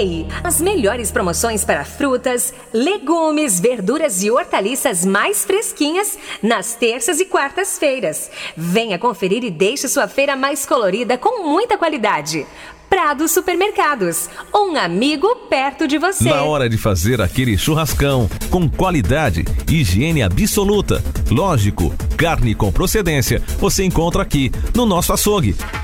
Ei, as melhores promoções para frutas, legumes, verduras e hortaliças mais fresquinhas nas terças e quartas-feiras. Venha conferir e deixe sua feira mais colorida com muita qualidade. Prado Supermercados, um amigo perto de você. Na hora de fazer aquele churrascão, com qualidade, higiene absoluta, lógico, carne com procedência, você encontra aqui no nosso açougue.